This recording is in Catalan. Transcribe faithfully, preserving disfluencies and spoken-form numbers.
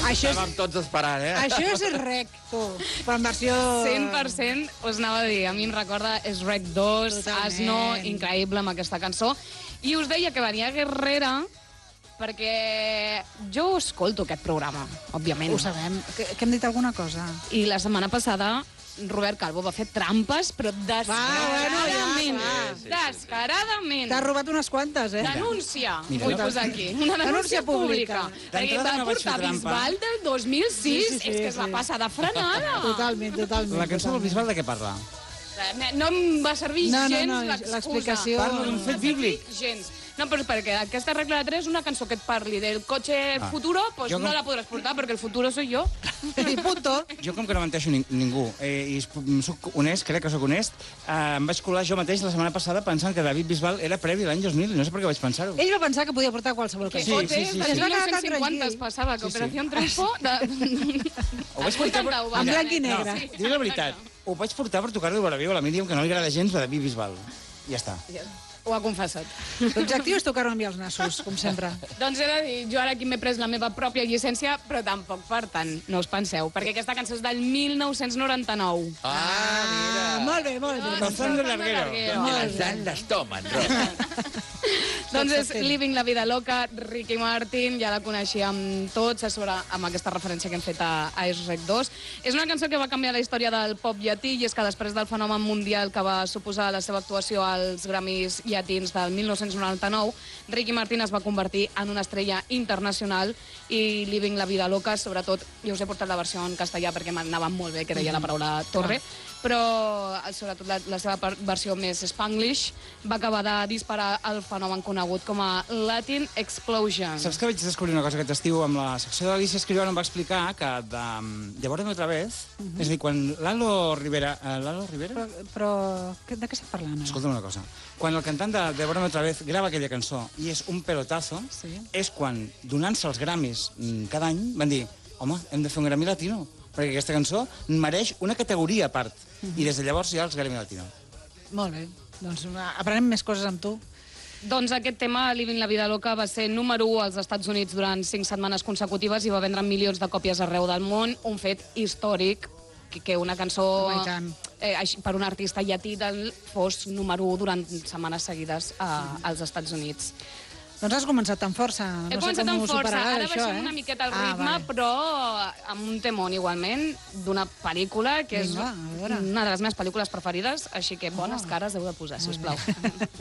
Això és... Estàvem tots esperant, eh? Això és Rec, tu. Però en versió... cent per cent us anava a dir, a mi em recorda és Rec dos, Totalment. Asno, increïble amb aquesta cançó. I us deia que venia Guerrera perquè jo escolto aquest programa, òbviament. Ho sabem, que, que hem dit alguna cosa. I la setmana passada Robert Calvo va fer trampes, però descaradament. Va, ja, sí, sí, Descaradament. T'has robat unes quantes, eh? Denúncia, Mira, vull no. posar aquí. Una denúncia, Denúncia pública. pública. Perquè D'entrada va no vaig portar fer trampa. Bisbal del dos mil sis. Sí, sí, sí, és que es va sí. passar de frenada. Totalment, totalment. La cançó del totalment. Bisbal de què parla? No em va servir No, no, gens no, l'excusa. l'explicació- Parla d'un fet bíblic. Gens. No, però perquè aquesta regla de tres, una cançó que et parli del cotxe Ah. futuro, pues Jo no com- la podràs portar perquè el futuro soy jo. I punto. Jo, com que no menteixo ning ningú, eh, i soc honest, crec que sóc honest, eh, em vaig colar jo mateix la setmana passada pensant que David Bisbal era previ l'any dos mil, i no sé per què vaig pensar-ho. Ell va pensar que podia portar qualsevol Que Sí, cançó. Cote, sí, sí, de sí. Es va quedar tan mil nou-cents cinquanta es tranquil. passava, que Sí, sí. Operació Triunfo... De... Ho vaig portar per... vuitanta, En va. blanc i negre. No, diu la veritat, ho vaig portar per tocar-li a la viu a la Míriam, que no li agrada gens la David Bisbal. Ja està. Ho ha confessat. L'objectiu és tocar-ho amb els nassos, com sempre. Doncs he de dir, jo ara aquí m'he pres la meva pròpia llicència, però tampoc per tant, no us penseu, perquè aquesta cançó és del mil nou-cents noranta-nou. Ah, Ah, molt bé, molt bé. Razón de larguero. Molt Las bé. dan, las toman, Rosa. Doncs és s'entén. Living la vida loca, Ricky Martin, ja la coneixíem tots, a sobre amb aquesta referència que hem fet a, a És Rec dos. És una cançó que va canviar la història del pop llatí, i és que després del fenomen mundial que va suposar la seva actuació als Grammys llatins del mil nou-cents noranta-nou, Ricky Martin es va convertir en una estrella internacional, i Living la vida loca, sobretot, jo us he portat la versió en castellà perquè m'anava molt bé, que deia la paraula torre, però sobretot la, la seva par- versió més spanglish va acabar de disparar el fenomen conegut com a Latin Explosion. Saps que vaig descobrir una cosa aquest estiu amb la secció de l'Alicia Escrivano? Em va explicar que de, de Borem otra vez, és a dir, quan Lalo Rivera... Eh, Lalo Rivera? Però, però que- de què estem parlant? ara? Escolta'm una cosa. Quan el cantant de De Borem otra vez grava aquella cançó i és un pelotazo, Sí. és quan, donant-se els Grammys mm, cada any, van dir, home, hem de fer un Grammy Latino, perquè aquesta cançó mereix una categoria a part. I des de llavors hi ha els Grammy Latino. Molt bé. Doncs una- aprenem més coses amb tu. Doncs aquest tema, Living la vida loca, va ser número u als Estats Units durant cinc setmanes consecutives i va vendre milions de còpies arreu del món, un fet històric, que, que una cançó Home, i tant. eh, així, per un artista llatí del, fos número u durant setmanes seguides a, als Estats Units. Doncs has començat tan força. No He sé començat com amb ho força, superaràs, ara això, baixem eh? una miqueta el Ah, ritme, vale. però amb un temón igualment, d'una pel·lícula que Vinga, a és veure. una de les meves pel·lícules preferides, així que bones cares heu de posar, si us plau.